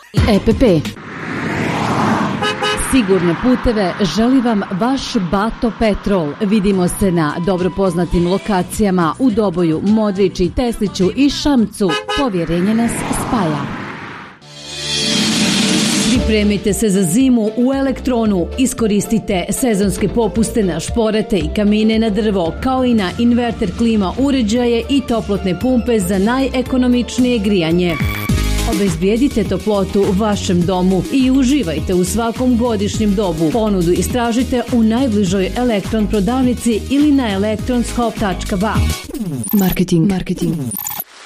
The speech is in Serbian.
EPP. Sigurne puteve želi vam vaš Bato Petrol. Vidimo se na dobro poznatim lokacijama u Doboju, Modrići, Tesliću i Šamcu. Povjerenje nas spaja. Pripremite se za zimu u Elektronu. Iskoristite sezonske popuste na šporete i kamine na drvo, kao i na inverter klima uređaje i toplotne pumpe za najekonomičnije grijanje. Obezbijedite toplotu u vašem domu i uživajte u svakom godišnjem dobu. Ponudu istražite u najbližoj Elektron prodavnici ili na elektronshop.ba. Marketing.